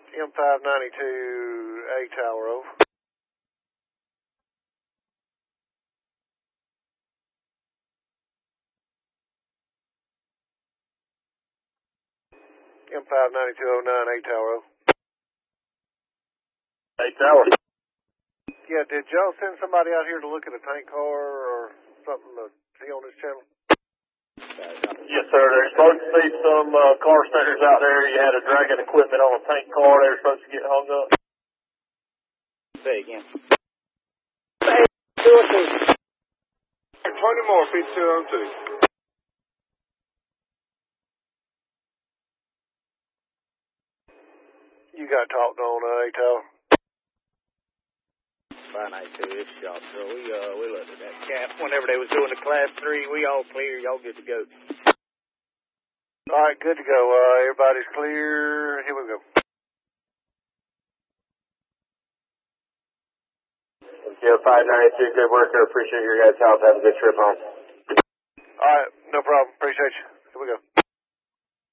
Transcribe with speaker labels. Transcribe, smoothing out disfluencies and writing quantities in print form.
Speaker 1: M592, A Tower, over. M59209, A Tower, over.
Speaker 2: A Tower.
Speaker 1: Yeah, did y'all send somebody out here to look at a tank car or something to see on this channel?
Speaker 2: Yes, sir. There's supposed to be some car stickers out there. You had a dragging equipment on a tank car. They were supposed to get hung up.
Speaker 3: Say again.
Speaker 2: Hey,
Speaker 1: 20 more, P202. You got talked on, A Tower.
Speaker 3: 592, it's shot, so we looked at that cap. Whenever they was doing the class 3, we all clear. Y'all good to go.
Speaker 1: All right, good to go. Everybody's clear. Here we go.
Speaker 2: Yeah, 592, good work. I appreciate your guys' help. Have a good trip home.
Speaker 1: All right, no problem. Appreciate you.